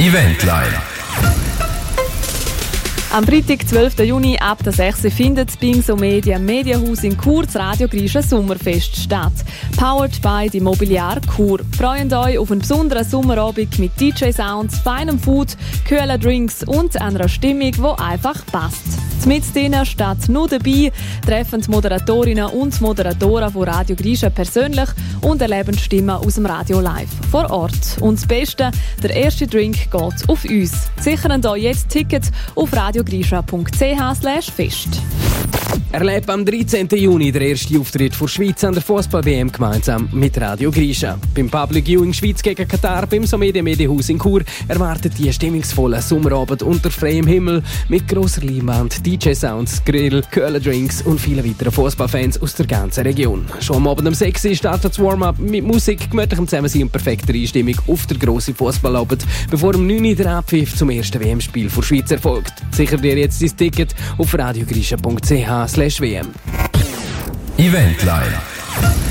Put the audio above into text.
Eventline. Am Freitag, 12. Juni, ab der 6. findet das Bingso Media Medienhaus in Chur das Radio Grischa Sommerfest statt. Powered by die Mobiliar Chur. Freuen euch auf einen besonderen Sommerabend mit DJ-Sounds, feinem Food, kühlen Drinks und einer Stimmung, die einfach passt. Mit denen steht nur dabei, treffen die Moderatorinnen und Moderatoren von Radio Grischa persönlich und erleben Stimmen aus dem Radio live vor Ort. Und das Beste, der erste Drink geht auf uns. Sichern euch jetzt Tickets auf radiogrischa.ch/fest. Erlebt am 13. Juni der erste Auftritt der Schweiz an der Fußball-WM gemeinsam mit Radio Grischa. Beim Public Viewing Schweiz gegen Katar beim Somedia Medienhaus in Chur erwartet die stimmungsvolle Sommerabend unter freiem Himmel mit grosser Leinwand, DJ-Sounds, Grill, kühlen Drinks und vielen weiteren Fußballfans aus der ganzen Region. Schon am Abend um 6 Uhr startet das Warm-up mit Musik, gemütlichem Zusammensein und perfekter Einstimmung auf der grossen Fußballabend, bevor um 9 Uhr der Abpfiff zum ersten WM-Spiel der Schweiz erfolgt. Sicher dir jetzt dein Ticket auf radiogrischa.ch/WM. Eventline.